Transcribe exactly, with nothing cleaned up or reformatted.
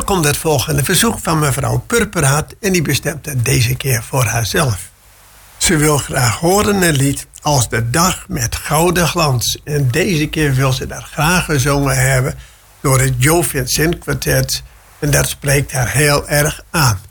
komt het volgende verzoek van mevrouw Purperhart en die bestemt het deze keer voor haarzelf. Ze wil graag horen een lied als De Dag met Gouden Glans. En deze keer wil ze dat graag gezongen hebben door het Joe Vincent Quartet. En dat spreekt haar heel erg aan.